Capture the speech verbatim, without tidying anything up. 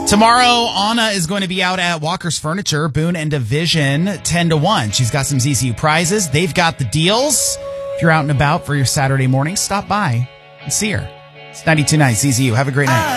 Tomorrow, Anna is going to be out at Walker's Furniture, Boone and Division, ten to one. She's got some Z C U prizes. They've got the deals. If you're out and about for your Saturday morning, stop by and see her. It's ninety-two point nine Z Z U. Have a great night.